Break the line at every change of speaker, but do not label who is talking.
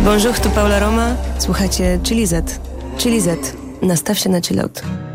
Bonjour, tu Paula Roma. Słuchajcie Chili Z. Chili Z. Nastaw się na chillout.